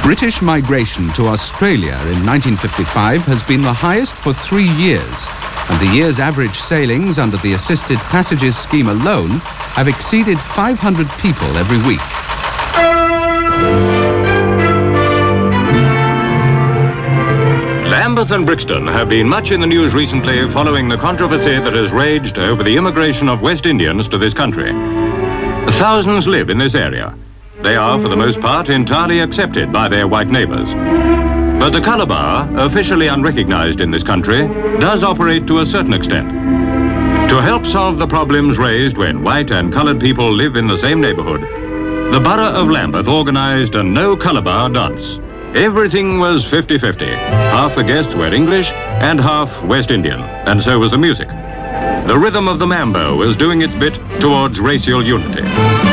British migration to Australia in 1955 has been the highest for 3 years, and the year's average sailings under the Assisted Passages Scheme alone have exceeded 500 people every week. Lambeth and Brixton have been much in the news recently following the controversy that has raged over the immigration of West Indians to this country. Thousands live in this area. They are, for the most part, entirely accepted by their white neighbours. But the colour bar, officially unrecognised in this country, does operate to a certain extent. To help solve the problems raised when white and coloured people live in the same neighbourhood, the Borough of Lambeth organised a no colour bar dance. Everything was 50-50. Half the guests were English and half West Indian, and so was the music. The rhythm of the mambo was doing its bit towards racial unity.